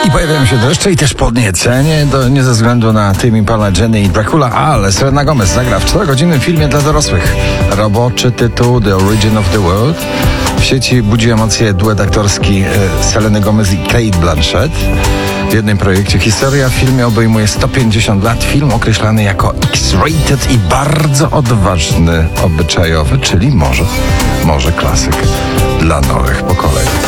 I pojawiają się dreszcze i też podniecenie, nie ze względu na Tame Impala, Jenny i Dracula, ale Selena Gomez zagra w 4-godzinnym filmie dla dorosłych. Roboczy tytuł The Origin of the World. W sieci budzi emocje duet aktorski Seleny Gomez i Cate Blanchett. W jednym projekcie historia w filmie obejmuje 150 lat. Film określany jako X-rated i bardzo odważny obyczajowy, czyli może klasyk dla nowych pokoleń.